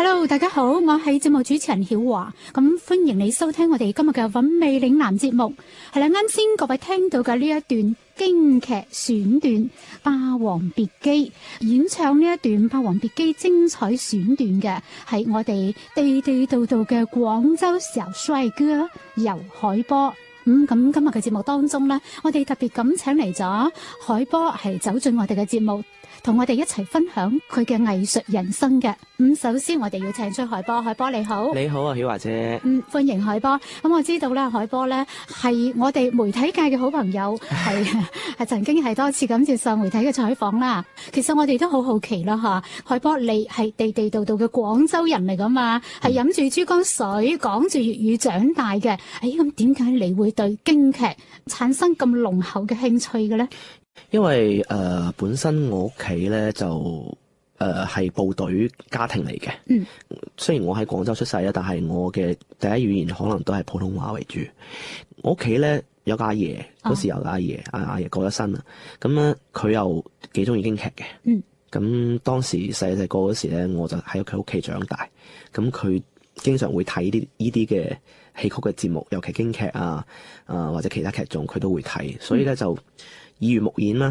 Hello， 大家好，我係節目主持人曉華，咁歡迎你收聽我哋今日嘅韻味嶺南節目。係啦，啱先各位聽到嘅呢一段京劇選段《霸王別姬》，演唱呢一段《霸王別姬》精彩選段嘅係我哋地地道道嘅廣州小帥哥游海波。咁今日嘅節目當中呢，我哋特別咁請嚟咗海波係走進我哋嘅節目，同我哋一齊分享佢嘅藝術人生嘅。首先我哋要請出海波，海波你好。 你好啊，曉華姐。 歡迎海波。我知道咧，海波咧係我哋媒體界嘅好朋友，係曾經係多次咁接受媒體嘅採訪啦。其實我哋都好好奇啦吓，海波你係地地道道嘅廣州人嚟噶嘛，係飲住珠江水，講住粵語長大嘅。咁點解你會對京劇產生咁濃厚嘅興趣嘅咧？ 因為本身我屋企咧就係部隊家庭嚟嘅。雖然我喺廣州出世啦，但係我嘅第一語言可能都係普通話為主。我屋企咧有個阿爺，嗰時有個阿爺過咗身啦。咁咧佢又幾中意京劇嘅。咁當時細個嗰時咧，我就喺佢屋企長大。咁佢經常會睇呢啲嘅戲曲嘅節目，尤其京劇或者其他劇種，佢都會睇。所以咧就耳濡目染啦，